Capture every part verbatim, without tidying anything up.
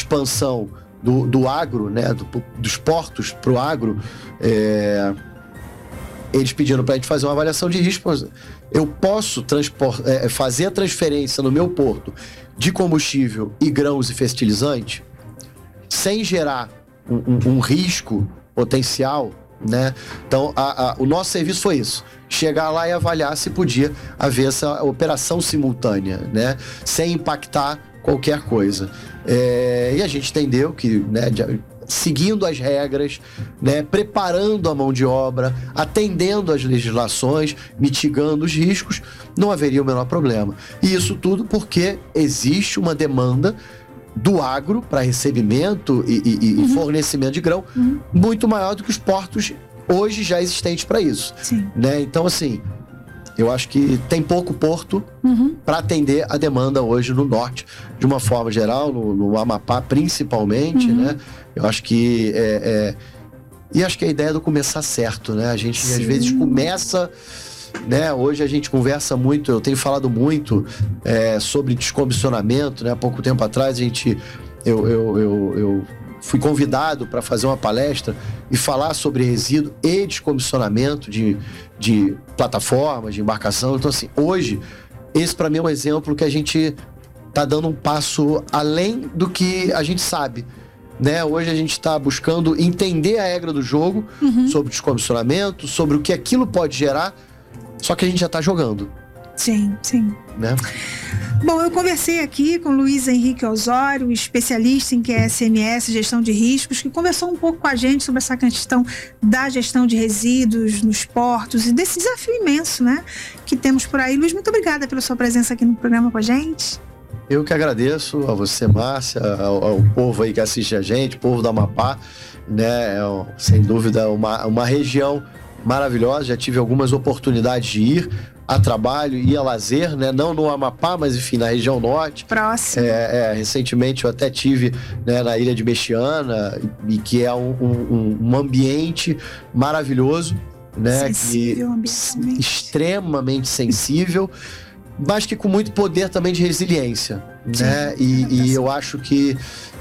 expansão do, do agro, né, do, dos portos para o agro, é, eles pediram para a gente fazer uma avaliação de risco. Eu posso transpor, é, fazer a transferência no meu porto de combustível e grãos e fertilizantes sem gerar um, um, um risco potencial, né? Então, a, a, o nosso serviço foi isso: chegar lá e avaliar se podia haver essa operação simultânea, né? Sem impactar qualquer coisa. É, e a gente entendeu que, né, de, seguindo as regras, né, preparando a mão de obra, atendendo às legislações, mitigando os riscos, não haveria o menor problema. E isso tudo porque existe uma demanda do agro para recebimento e, e, uhum. e fornecimento de grão uhum. muito maior do que os portos hoje já existentes para isso. Sim. Né? Então, assim, eu acho que tem pouco porto uhum. para atender a demanda hoje no norte, de uma forma geral, no, no Amapá principalmente, uhum. né? Eu acho que é, é... e acho que a ideia é do começar certo, né? A gente Sim. às vezes começa, né? Hoje a gente conversa muito, eu tenho falado muito é, sobre descomissionamento, né? Há pouco tempo atrás a gente, eu, eu, eu, eu fui convidado para fazer uma palestra e falar sobre resíduo e descomissionamento de, de plataformas, de embarcação. Então, assim, hoje, esse para mim é um exemplo que a gente está dando um passo além do que a gente sabe. Né? Hoje a gente está buscando entender a regra do jogo uhum. sobre descomissionamento, sobre o que aquilo pode gerar, só que a gente já está jogando. Sim, sim. Né? Bom, eu conversei aqui com Luiz Henrique Osório, especialista em Q S M S, gestão de riscos, que conversou um pouco com a gente sobre essa questão da gestão de resíduos nos portos e desse desafio imenso, né, que temos por aí. Luiz, muito obrigada pela sua presença aqui no programa com a gente. Eu que agradeço a você, Márcia, ao, ao povo aí que assiste a gente, povo do Amapá, né, é, sem dúvida uma, uma região maravilhosa. Já tive algumas oportunidades de ir a trabalho e a lazer, né? Não no Amapá, mas enfim, na região norte. Próximo. É, é, recentemente eu até tive, né, na Ilha de Mexiana, e que é um, um, um ambiente maravilhoso, né? Sensível, que, extremamente sensível, mas que com muito poder também de resiliência, Sim, né? E, e eu acho que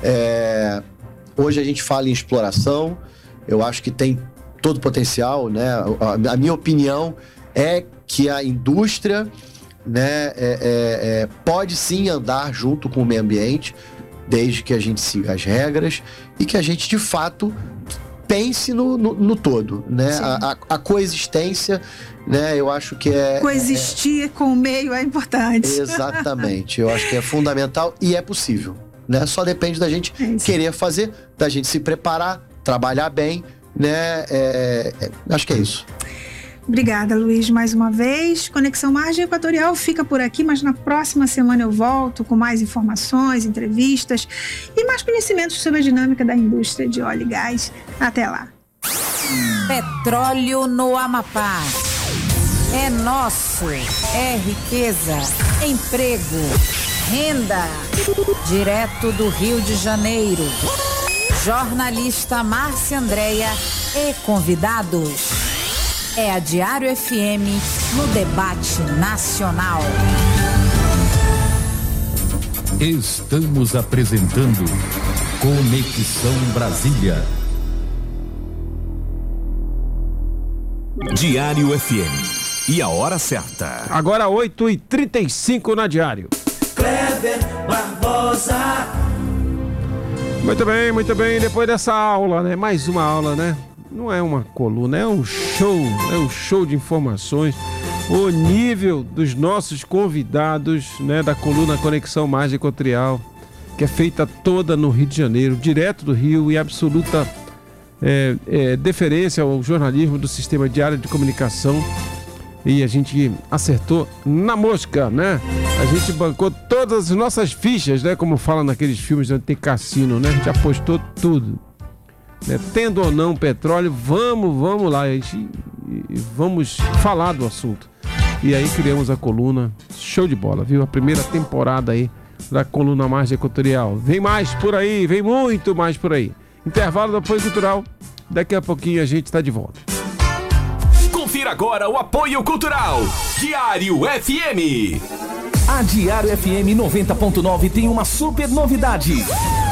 é, hoje a gente fala em exploração, eu acho que tem todo o potencial, né? A, a minha opinião é que a indústria, né, é, é, é, pode sim andar junto com o meio ambiente, desde que a gente siga as regras e que a gente, de fato, pense no, no, no todo, né? A, a, a coexistência, né, eu acho que é... Coexistir é, com o meio é importante. Exatamente, eu acho que é fundamental e é possível, né? Só depende da gente é querer fazer, da gente se preparar, trabalhar bem, né? É, é, acho que é isso. Obrigada, Luiz, mais uma vez. Conexão Margem Equatorial fica por aqui, mas na próxima semana eu volto com mais informações, entrevistas e mais conhecimentos sobre a dinâmica da indústria de óleo e gás. Até lá. Petróleo no Amapá. É nosso. É riqueza, emprego, renda. Direto do Rio de Janeiro. Jornalista Márcia Andréia e convidados. É a Diário F M no debate nacional. Estamos apresentando Conexão Brasília. Diário F M. E a hora certa. Agora oito e trinta e cinco na Diário. Kleber Barbosa. Muito bem, muito bem. Depois dessa aula, né? Mais uma aula, né? Não é uma coluna, é um show, é um show de informações. O nível dos nossos convidados, né, da coluna Conexão Margem Equatorial, que é feita toda no Rio de Janeiro, direto do Rio, e absoluta é, é, deferência ao jornalismo do Sistema Diário de Comunicação. E a gente acertou na mosca, né? A gente bancou todas as nossas fichas, né? Como fala naqueles filmes onde tem cassino, né? A gente apostou tudo. Né? Tendo ou não petróleo, vamos, vamos lá e, e vamos falar do assunto. E aí criamos a coluna, show de bola, viu? A primeira temporada aí da coluna Margem Equatorial. Vem mais por aí, vem muito mais por aí. Intervalo do apoio cultural, daqui a pouquinho a gente está de volta. Confira agora o apoio cultural. Diário F M. A Diário F M noventa ponto nove tem uma super novidade.